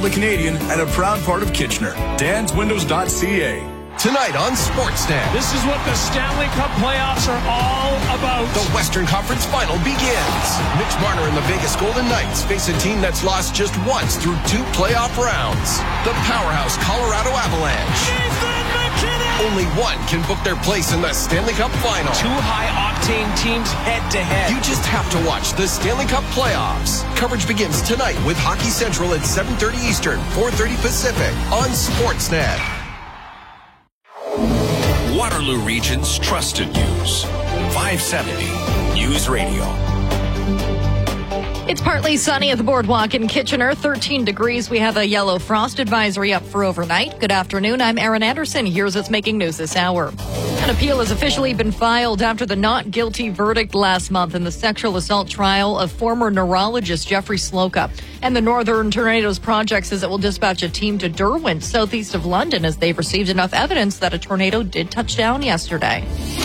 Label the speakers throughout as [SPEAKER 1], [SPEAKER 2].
[SPEAKER 1] The Canadian and a proud part of Kitchener. DansWindows.ca.
[SPEAKER 2] Tonight on Sportsnet.
[SPEAKER 3] This is what the Stanley Cup playoffs are all about.
[SPEAKER 2] The Western Conference Final begins. Mitch Marner and the Vegas Golden Knights face a team that's lost just once through 2 playoff rounds. The powerhouse Colorado Avalanche.
[SPEAKER 3] Nathan MacKinnon!
[SPEAKER 2] Only one can book their place in the Stanley Cup Final.
[SPEAKER 3] 2 high-octane teams head-to-head.
[SPEAKER 2] You just have to watch the Stanley Cup playoffs. Coverage begins tonight with Hockey Central at 7:30 Eastern, 4:30 Pacific on Sportsnet.
[SPEAKER 4] Waterloo Region's trusted news. 570 News Radio.
[SPEAKER 5] It's partly sunny at the boardwalk in Kitchener, 13 degrees. We have a yellow frost advisory up for overnight. Good afternoon. I'm Erin Anderson. Here's what's making news this hour. An appeal has officially been filed after the not guilty verdict last month in the sexual assault trial of former neurologist Jeffrey Slocum. And the Northern Tornadoes Project says it will dispatch a team to Derwent, southeast of London, as they've received enough evidence that a tornado did touch down yesterday.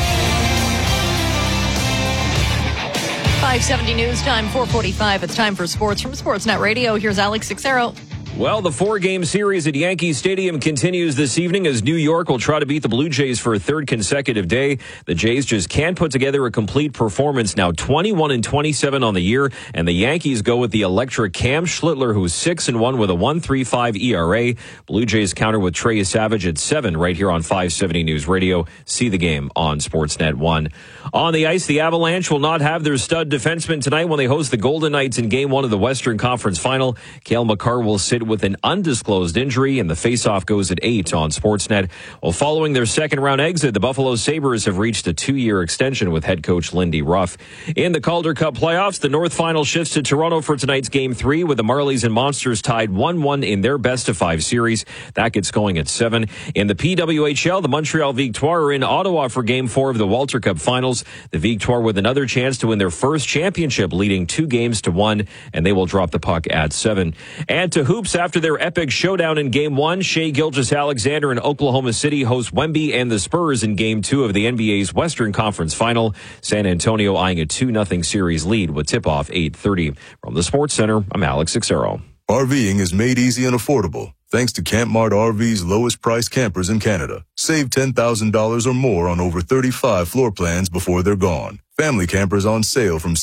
[SPEAKER 5] 570 News Time, 4:45. It's time for sports from Sportsnet Radio. Here's Alex Sixero.
[SPEAKER 6] Well, the 4-game series at Yankee Stadium continues this evening as New York will try to beat the Blue Jays for a 3rd consecutive day. The Jays just can't put together a complete performance, now 21-27 on the year, and the Yankees go with the electric Cam Schlittler, who's 6-1 with a 1.35 ERA. Blue Jays counter with Trey Savage at 7 right here on 570 News Radio. See the game on Sportsnet 1. On the ice, the Avalanche will not have their stud defenseman tonight when they host the Golden Knights in Game 1 of the Western Conference Final. Cale Makar will sit with an undisclosed injury, and the faceoff goes at 8 on Sportsnet. Well, following their second-round exit, the Buffalo Sabres have reached a 2-year extension with head coach Lindy Ruff. In the Calder Cup playoffs, the North Final shifts to Toronto for tonight's Game 3, with the Marlies and Monsters tied 1-1 in their best-of-5 series. That gets going at 7. In the PWHL, the Montreal Victoire are in Ottawa for Game 4 of the Walter Cup Finals. The Victoire with another chance to win their first championship, leading 2-1, and they will drop the puck at 7. And to hoops, after their epic showdown in Game 1, Shai Gilgeous-Alexander and Oklahoma City host Wemby and the Spurs in Game 2 of the NBA's Western Conference Final. San Antonio eyeing a 2-0 series lead with tip-off 8:30. From the Sports Center, I'm Alex Sixero.
[SPEAKER 7] RVing is made easy and affordable thanks to Campmart RV's lowest price campers in Canada. Save $10,000 or more on over 35 floor plans before they're gone. Family campers on sale from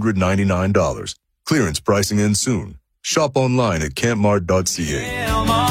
[SPEAKER 7] $17,999. Clearance pricing ends soon. Shop online at campmart.ca.